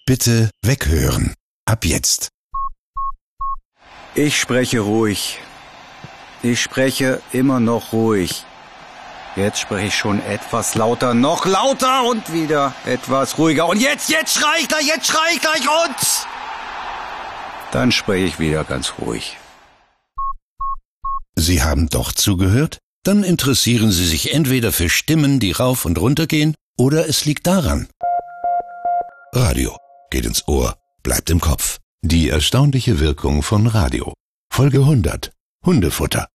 Bitte weghören. Ab jetzt. Ich spreche ruhig. Ich spreche immer noch ruhig. Jetzt spreche ich schon etwas lauter, noch lauter und wieder etwas ruhiger. Und jetzt schrei ich gleich und dann spreche ich wieder ganz ruhig. Sie haben doch zugehört? Dann interessieren Sie sich entweder für Stimmen, die rauf und runter gehen, oder es liegt daran. Radio geht ins Ohr, bleibt im Kopf. Die erstaunliche Wirkung von Radio. Folge 100. Hundefutter.